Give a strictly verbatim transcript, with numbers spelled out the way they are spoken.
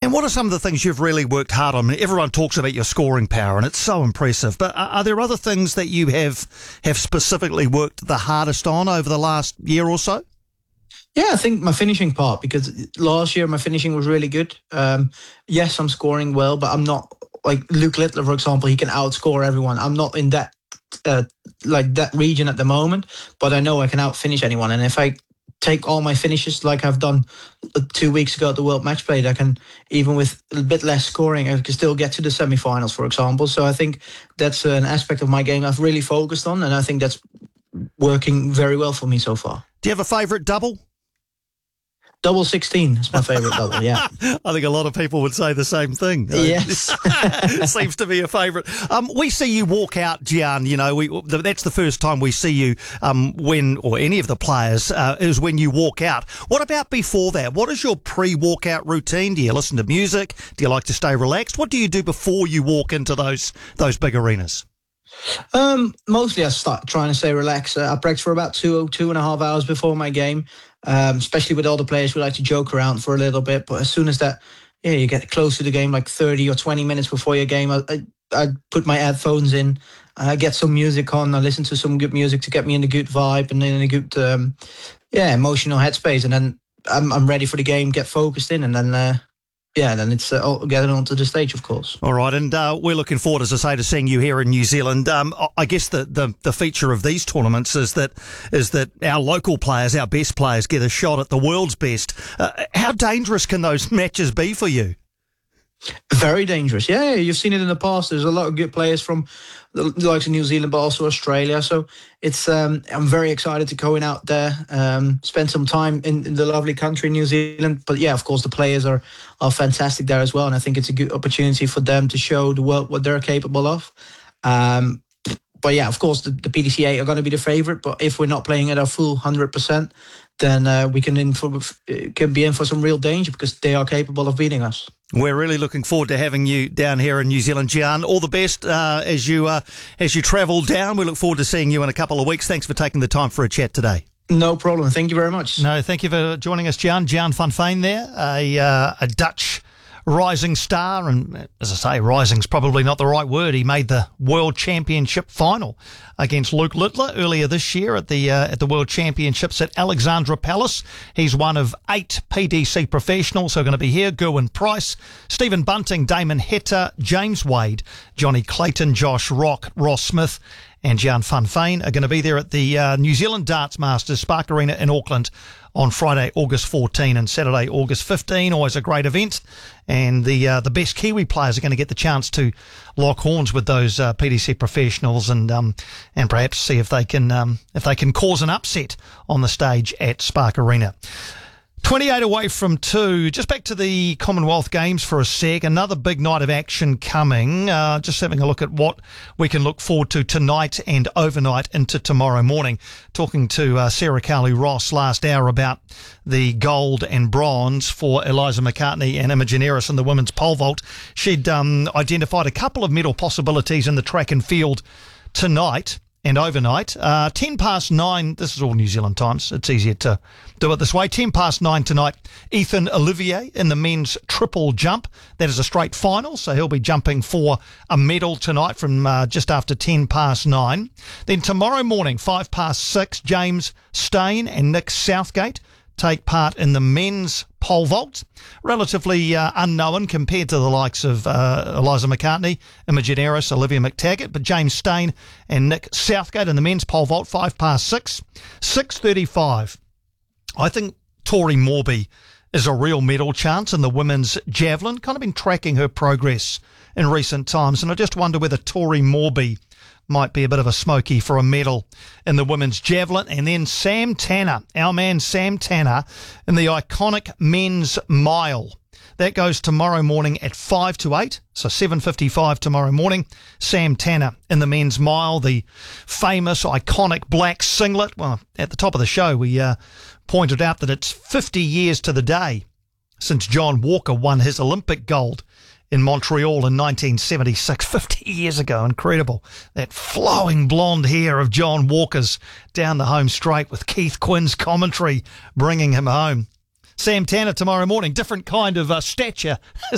And what are some of the things you've really worked hard on? I mean, everyone talks about your scoring power, and it's so impressive. But are, are there other things that you have have specifically worked the hardest on over the last year or so? Yeah, I think my finishing part, because last year my finishing was really good. Um, yes, I'm scoring well, but I'm not like Luke Littler, for example. He can outscore everyone. I'm not in that uh, like that region at the moment, but I know I can outfinish anyone. And if I take all my finishes like I've done two weeks ago at the World Match Play, I can, even with a bit less scoring, I can still get to the semi-finals, for example. So I think that's an aspect of my game I've really focused on, and I think that's working very well for me so far. Do you have a favourite double? Double sixteen is my favourite double, yeah. I think a lot of people would say the same thing. Yes. Seems to be a favourite. Um, we see you walk out, Gian, you know, we, that's the first time we see you um, when, or any of the players, uh, is when you walk out. What about before that? What is your pre-walkout routine? Do you listen to music? Do you like to stay relaxed? What do you do before you walk into those those big arenas? Um, mostly I start trying to stay relaxed. Uh, I practice for about two, two and a half hours before my game. Um, especially with all the players, we like to joke around for a little bit. But as soon as that, yeah, you get close to the game, like thirty or twenty minutes before your game, I, I, I put my headphones in, I get some music on, I listen to some good music to get me in a good vibe and in a good, um, yeah, emotional headspace. And then I'm, I'm ready for the game, get focused in, and then, uh, yeah, then it's uh, getting onto the stage, of course. All right, and uh, we're looking forward, as I say, to seeing you here in New Zealand. Um, I guess the, the, the feature of these tournaments is that is that our local players, our best players, get a shot at the world's best. Uh, how dangerous can those matches be for you? Very dangerous. Yeah, you've seen it in the past. There's a lot of good players from the likes of New Zealand, but also Australia. So it's um, I'm very excited to go in out there, um, spend some time in, in the lovely country, New Zealand. But yeah, of course, the players are are fantastic there as well, and I think it's a good opportunity for them to show the world what they're capable of. Um, but yeah, of course, the, the P D C A are going to be the favourite. But if we're not playing at our full one hundred percent, then uh, we can in for, can be in for some real danger, because they are capable of beating us. We're really looking forward to having you down here in New Zealand, Gian. All the best uh, as you uh, as you travel down. We look forward to seeing you in a couple of weeks. Thanks for taking the time for a chat today. No problem. Thank you very much. No, thank you for joining us, Gian. Gian van Veen there, a uh, a Dutch rising star, and as I say, rising's probably not the right word. He made the World Championship final against Luke Littler earlier this year at the uh, at the World Championships at Alexandra Palace. He's one of eight P D C professionals who are going to be here: Gerwyn Price, Stephen Bunting, Damon Heta, James Wade, Johnny Clayton, Josh Rock, Ross Smith, and Gian van Veen are going to be there at the uh, New Zealand Darts Masters Spark Arena in Auckland on Friday, August fourteenth and Saturday, August fifteenth. Always a great event. And the uh, the best Kiwi players are going to get the chance to lock horns with those uh, P D C professionals and um, and perhaps see if they can um, if they can cause an upset on the stage at Spark Arena. twenty-eight away from two. Just back to the Commonwealth Games for a sec. Another big night of action coming. Uh, just having a look at what we can look forward to tonight and overnight into tomorrow morning. Talking to uh, Sarah Cowley-Ross last hour about the gold and bronze for Eliza McCartney and Imogen Eris in the women's pole vault. She'd um, identified a couple of medal possibilities in the track and field tonight and overnight. Uh, ten past nine, this is all New Zealand times, it's easier to do it this way. ten past nine tonight, Ethan Olivier in the men's triple jump. That is a straight final, so he'll be jumping for a medal tonight from uh, just after ten past nine. Then tomorrow morning, five past six, James Stein and Nick Southgate take part in the men's pole vault. Relatively uh, unknown compared to the likes of uh, Eliza McCartney, Imogen Eris, Olivia McTaggart, but James Stein and Nick Southgate in the men's pole vault, five past six. six thirty-five. I think Tori Morby is a real medal chance in the women's javelin. Kind of been tracking her progress in recent times, and I just wonder whether Tori Morby might be a bit of a smoky for a medal in the women's javelin. And then Sam Tanner, our man Sam Tanner, in the iconic men's mile. That goes tomorrow morning at five to eight, so seven fifty-five tomorrow morning. Sam Tanner in the men's mile, the famous, iconic black singlet. Well, at the top of the show, we uh, pointed out that it's fifty years to the day since John Walker won his Olympic gold in Montreal in nineteen seventy-six, fifty years ago. Incredible. That flowing blonde hair of John Walker's down the home straight with Keith Quinn's commentary bringing him home. Sam Tanner tomorrow morning, different kind of uh, stature